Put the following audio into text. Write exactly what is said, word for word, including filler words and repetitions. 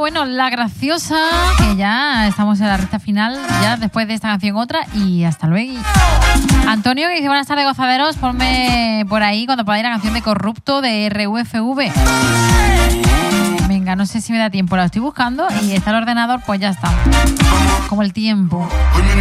bueno, La Graciosa, que ya estamos en la recta final, ya después de esta canción otra, y hasta luego. Antonio, que dice, buenas tardes, gozaderos, ponme por ahí cuando podáis la canción de Corrupto de R U F V. Venga, no sé si me da tiempo, la estoy buscando y está el ordenador, pues ya está. Como el tiempo.